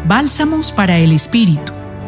Bálsamos para el Espíritu.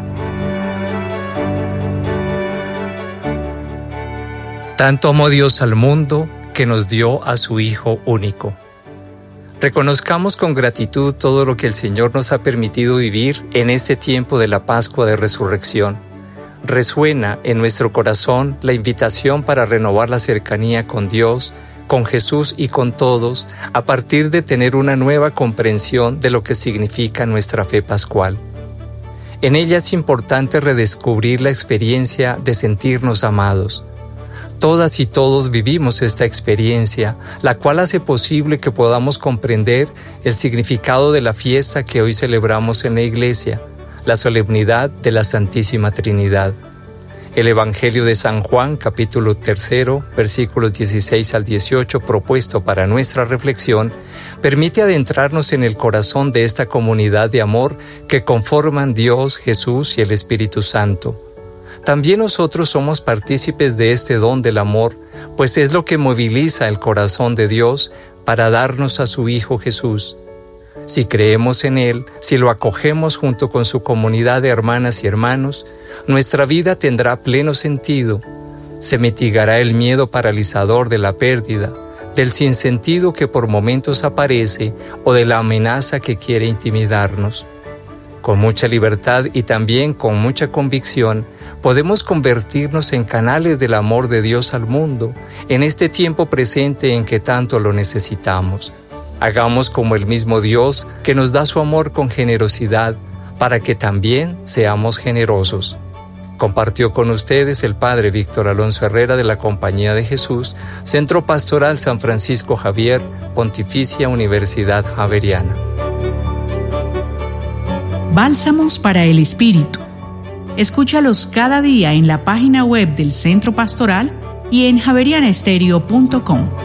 Tanto amó Dios al mundo que nos dio a su Hijo único. Reconozcamos con gratitud todo lo que el Señor nos ha permitido vivir en este tiempo de la Pascua de Resurrección. Resuena en nuestro corazón la invitación para renovar la cercanía con Dios, con Jesús y con todos, a partir de tener una nueva comprensión de lo que significa nuestra fe pascual. En ella es importante redescubrir la experiencia de sentirnos amados. Todas y todos vivimos esta experiencia, la cual hace posible que podamos comprender el significado de la fiesta que hoy celebramos en la Iglesia, la solemnidad de la Santísima Trinidad. El Evangelio de San Juan, capítulo 3, versículos 16 al 18, propuesto para nuestra reflexión, permite adentrarnos en el corazón de esta comunidad de amor que conforman Dios, Jesús y el Espíritu Santo. También nosotros somos partícipes de este don del amor, pues es lo que moviliza el corazón de Dios para darnos a su Hijo Jesús. Si creemos en Él, si lo acogemos junto con su comunidad de hermanas y hermanos, nuestra vida tendrá pleno sentido. Se mitigará el miedo paralizador de la pérdida, del sinsentido que por momentos aparece o de la amenaza que quiere intimidarnos. Con mucha libertad y también con mucha convicción, podemos convertirnos en canales del amor de Dios al mundo, en este tiempo presente en que tanto lo necesitamos. Hagamos como el mismo Dios que nos da su amor con generosidad, para que también seamos generosos. Compartió con ustedes el Padre Víctor Alonso Herrera de la Compañía de Jesús, Centro Pastoral San Francisco Javier, Pontificia Universidad Javeriana. Bálsamos para el Espíritu. Escúchalos cada día en la página web del Centro Pastoral y en javerianestereo.com.